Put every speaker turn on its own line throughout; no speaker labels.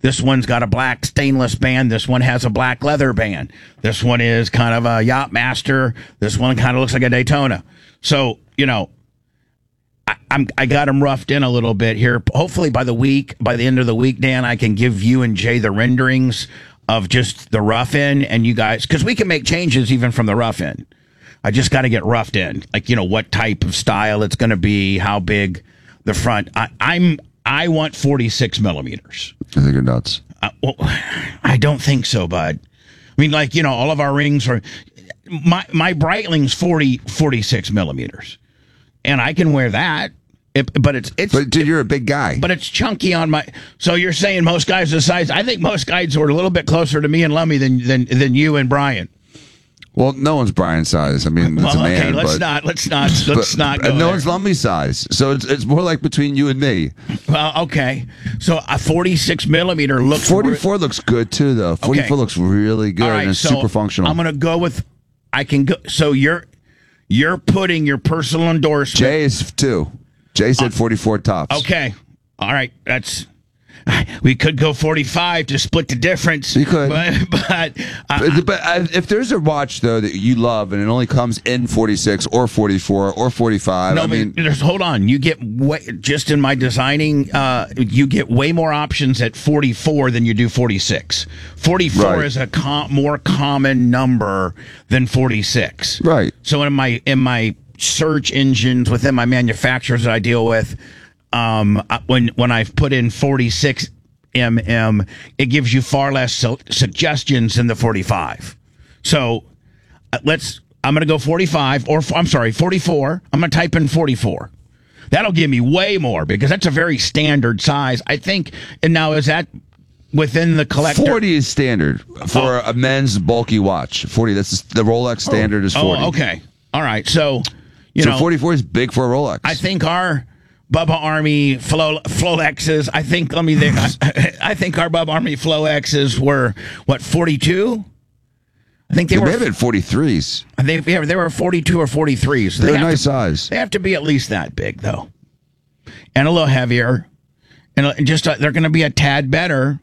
This one's got a black stainless band. This one has a black leather band. This one is kind of a Yachtmaster. This one kind of looks like a Daytona. So, I got them roughed in a little bit here. Hopefully by the end of the week, Dan, I can give you and Jay the renderings of just the rough in, and you guys, because we can make changes even from the rough in. I just got to get roughed in, like what type of style it's going to be, how big the front. I want 46 millimeters.
I think you're nuts.
Well, I don't think so, bud. I mean, all of our rings are my Breitling's 46 millimeters, and I can wear that. But
dude, you're a big guy.
But it's chunky on my. So you're saying most guys the size? I think most guys are a little bit closer to me and Lummy than you and Brian.
Well, no one's Brian's size. I mean, it's a man.
Okay, let's not go.
No one's Lummy's size. So it's more like between you and me.
Well, okay. So a 46 millimeter looks.
44 looks good too, though. 44
okay.
Looks really good and it's super functional.
I'm gonna go with. I can go. So you're putting your personal endorsement.
Jay is 2. Jay said 44 tops.
Okay. All right. We could go 45 to split the difference.
You could.
But
if there's a watch, though, that you love and it only comes in 46 or 44 or 45.
No, hold on. You get just in my designing, you get way more options at 44 than you do 46. 44 is a more common number than 46.
Right.
So in my search engines within my manufacturers that I deal with, when I've put in 46 it gives you far less suggestions than the 45. So I'm going to go 45 I'm sorry, 44. I'm going to type in 44. That'll give me way more because that's a very standard size, I think. And now is that within the collector?
40 is standard for a men's bulky watch. 40, that's the Rolex standard is 40.
Oh, okay. All right. So,
44 is big for a Rolex.
I think our Bubba Army Flowexes, I think our Bubba Army Flowexes were, 42? I think they were.
They have been 43s.
They were 42 or 43s. So
they're a nice size.
They have to be at least that big, though. And a little heavier. And just they're going to be a tad better.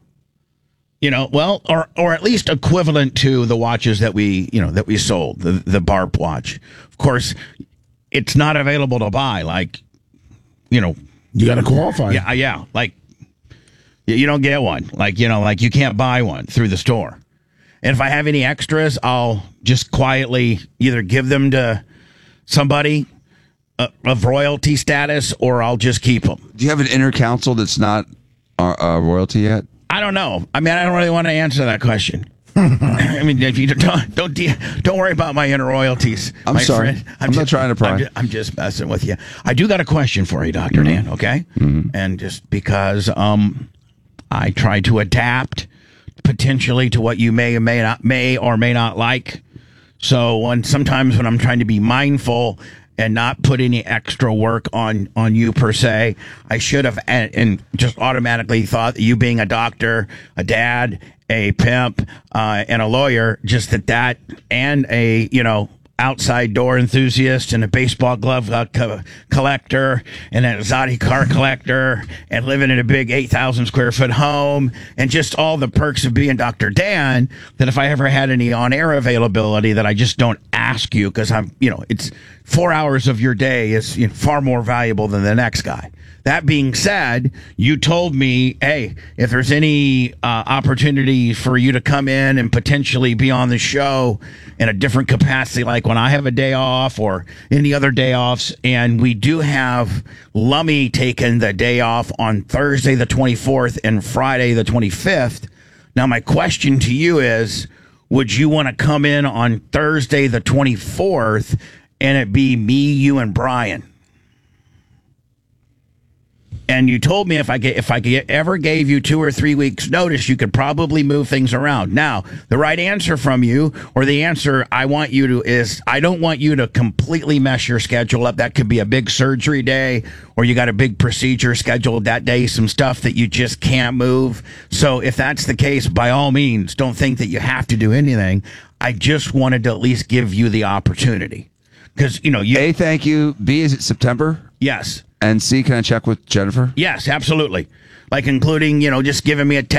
Or at least equivalent to the watches that we sold, the Barp watch. Of course, it's not available to buy. You
got to qualify.
Yeah. You don't get one. You can't buy one through the store. And if I have any extras, I'll just quietly either give them to somebody of royalty status, or I'll just keep them.
Do you have an inner council that's not royalty yet?
I don't know. I mean, I don't really want to answer that question. I mean, if you don't worry about my inner royalties.
I'm sorry.
Friend.
I'm not trying to pry.
I'm just messing with you. I do got a question for you, Dr. Dan, okay?
Mm-hmm.
And just because I try to adapt potentially to what you may or may not like. So sometimes when I'm trying to be mindful and not put any extra work on you per se, I should have and just automatically thought that you being a doctor, a dad, a pimp, and a lawyer, just that and a outside door enthusiast and a baseball glove collector and an exotic car collector and living in a big 8,000 square foot home and just all the perks of being Dr. Dan, that if I ever had any on-air availability that I just don't ask you because it's 4 hours of your day is far more valuable than the next guy. That being said, you told me, hey, if there's any opportunity for you to come in and potentially be on the show in a different capacity, like when I have a day off or any other day offs, and we do have Lummy taking the day off on Thursday the 24th and Friday the 25th. Now, my question to you is, would you want to come in on Thursday the 24th and it be me, you, and Brian? And you told me if I ever gave you 2 or 3 weeks notice, you could probably move things around. Now, the right answer from you, or the answer I want you to, is I don't want you to completely mess your schedule up. That could be a big surgery day, or you got a big procedure scheduled that day, some stuff that you just can't move. So if that's the case, by all means, don't think that you have to do anything. I just wanted to at least give you the opportunity. Because,
A, thank you. B, is it September?
Yes.
And C, can I check with Jennifer?
Yes, absolutely. Like including, just giving me a text.